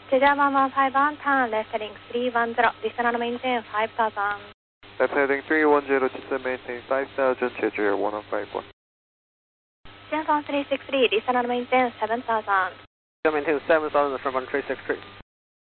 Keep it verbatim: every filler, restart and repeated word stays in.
제자 Mama five on turn left heading three one zero, descend and maintain five thousand. Left heading three one zero, descend maintain five thousand, Jeju Air one one five one. Descend three six three, descend and maintain seven thousand. Descend maintain seven thousand from one three six three.